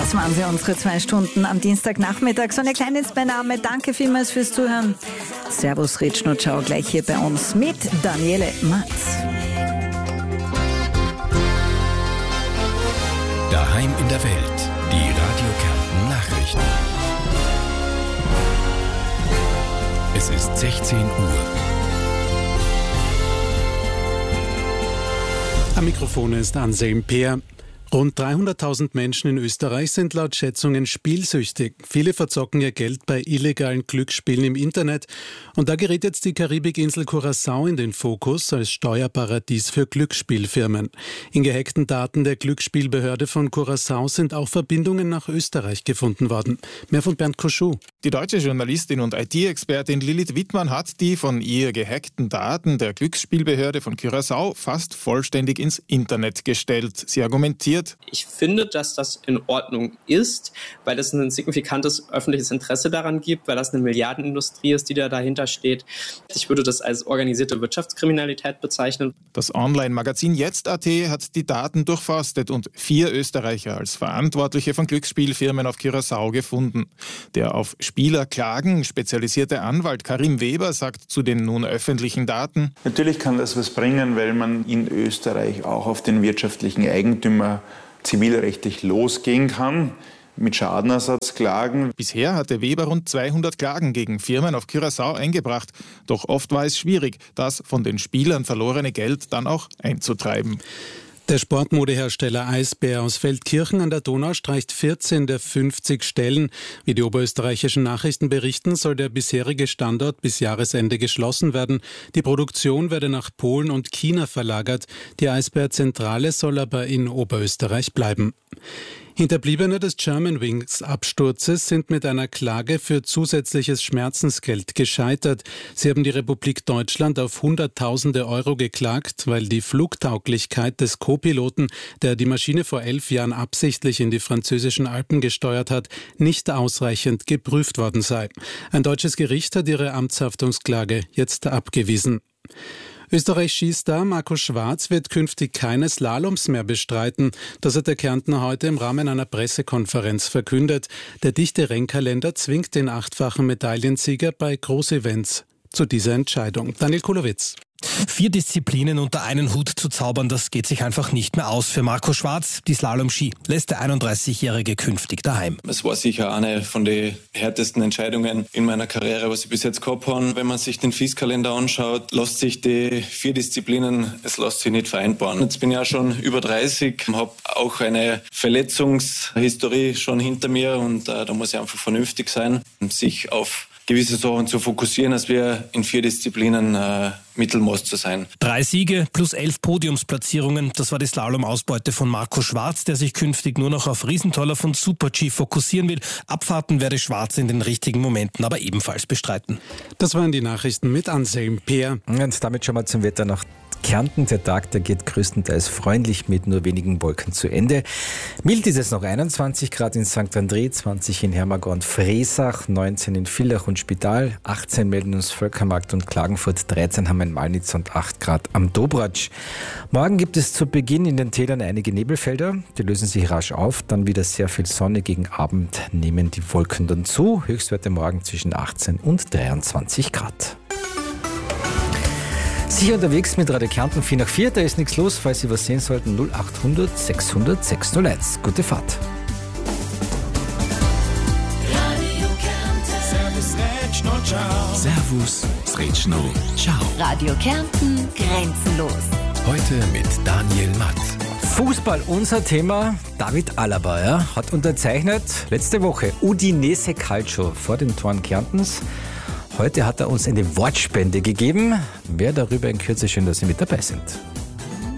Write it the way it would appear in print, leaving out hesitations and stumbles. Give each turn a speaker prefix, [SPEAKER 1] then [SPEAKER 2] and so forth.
[SPEAKER 1] Das waren sie, unsere 2 Stunden am Dienstagnachmittag. So eine kleine Beinahme. Danke vielmals fürs Zuhören. Servus, Ritschno, ciao, gleich hier bei uns mit Daniele Matz.
[SPEAKER 2] Daheim in der Welt, die Radio Kärnten Nachrichten. Es ist 16 Uhr.
[SPEAKER 3] Am Mikrofon ist Anselm Peer. Rund 300.000 Menschen in Österreich sind laut Schätzungen spielsüchtig. Viele verzocken ihr Geld bei illegalen Glücksspielen im Internet. Und da gerät jetzt die Karibikinsel Curaçao in den Fokus als Steuerparadies für Glücksspielfirmen. In gehackten Daten der Glücksspielbehörde von Curaçao sind auch Verbindungen nach Österreich gefunden worden. Mehr von Bernd Koschuh.
[SPEAKER 4] Die deutsche Journalistin und IT-Expertin Lilith Wittmann hat die von ihr gehackten Daten der Glücksspielbehörde von Curaçao fast vollständig ins Internet gestellt. Sie argumentiert:
[SPEAKER 5] Ich finde, dass das in Ordnung ist, weil es ein signifikantes öffentliches Interesse daran gibt, weil das eine Milliardenindustrie ist, die da dahinter steht. Ich würde das als organisierte Wirtschaftskriminalität bezeichnen.
[SPEAKER 4] Das Online-Magazin Jetzt.at hat die Daten durchforstet und 4 Österreicher als Verantwortliche von Glücksspielfirmen auf Curaçao gefunden. Der auf Spielerklagen spezialisierte Anwalt Karim Weber sagt zu den nun öffentlichen Daten:
[SPEAKER 6] Natürlich kann das was bringen, weil man in Österreich auch auf den wirtschaftlichen Eigentümer zivilrechtlich losgehen kann, mit Schadenersatzklagen.
[SPEAKER 4] Bisher hatte Weber rund 200 Klagen gegen Firmen auf Curaçao eingebracht. Doch oft war es schwierig, das von den Spielern verlorene Geld dann auch einzutreiben.
[SPEAKER 3] Der Sportmodehersteller Eisbär aus Feldkirchen an der Donau streicht 14 der 50 Stellen. Wie die oberösterreichischen Nachrichten berichten, soll der bisherige Standort bis Jahresende geschlossen werden. Die Produktion werde nach Polen und China verlagert. Die Eisbär-Zentrale soll aber in Oberösterreich bleiben. Hinterbliebene des Germanwings-Absturzes sind mit einer Klage für zusätzliches Schmerzensgeld gescheitert. Sie haben die Republik Deutschland auf Hunderttausende Euro geklagt, weil die Flugtauglichkeit des Co-Piloten, der die Maschine vor 11 Jahren absichtlich in die französischen Alpen gesteuert hat, nicht ausreichend geprüft worden sei. Ein deutsches Gericht hat ihre Amtshaftungsklage jetzt abgewiesen. Österreich-Skistar Marco Schwarz wird künftig keine Slaloms mehr bestreiten. Das hat der Kärntner heute im Rahmen einer Pressekonferenz verkündet. Der dichte Rennkalender zwingt den 8-fachen Medaillensieger bei Großevents zu dieser Entscheidung. Daniel Kulowitz.
[SPEAKER 7] 4 Disziplinen unter einen Hut zu zaubern, das geht sich einfach nicht mehr aus für Marco Schwarz. Die Slalom-Ski lässt der 31-Jährige künftig daheim.
[SPEAKER 8] Es war sicher eine von den härtesten Entscheidungen in meiner Karriere, was ich bis jetzt gehabt habe. Wenn man sich den FIS-Kalender anschaut, lässt sich die 4 Disziplinen, es lässt sich nicht vereinbaren. Jetzt bin ich auch schon über 30, habe auch eine Verletzungshistorie schon hinter mir und da muss ich einfach vernünftig sein, sich auf gewisse Sachen zu fokussieren, als wir in 4 Disziplinen Mittelmaß zu sein.
[SPEAKER 7] 3 Siege plus 11 Podiumsplatzierungen, das war die Slalom-Ausbeute von Marco Schwarz, der sich künftig nur noch auf Riesentoller von Super-G fokussieren will. Abfahrten werde Schwarz in den richtigen Momenten aber ebenfalls bestreiten.
[SPEAKER 3] Das waren die Nachrichten mit Anselm Peer.
[SPEAKER 9] Und damit schauen wir zum Wetter nach Kärnten. Der Tag, der geht größtenteils freundlich mit nur wenigen Wolken zu Ende. Mild ist es noch 21 Grad in St. André, 20 in Hermagor und Fresach, 19 in Villach und Spital, 18 melden uns Völkermarkt und Klagenfurt, 13 haben wir in Malnitz und 8 Grad am Dobratsch. Morgen gibt es zu Beginn in den Tälern einige Nebelfelder, die lösen sich rasch auf, dann wieder sehr viel Sonne, gegen Abend nehmen die Wolken dann zu, Höchstwerte morgen zwischen 18 und 23 Grad. Sicher unterwegs mit Radio Kärnten 4 nach 4, da ist nichts los, falls Sie was sehen sollten, 0800 600 601. Gute Fahrt.
[SPEAKER 2] Servus, Sretschno, ciao.
[SPEAKER 1] Radio Kärnten, grenzenlos.
[SPEAKER 2] Heute mit Daniel Matt.
[SPEAKER 9] Fußball, unser Thema. David Alaba hat unterzeichnet letzte Woche Udinese Calcio vor den Toren Kärntens. Heute hat er uns eine Wortspende gegeben. Mehr darüber in Kürze. Schön, dass Sie mit dabei sind.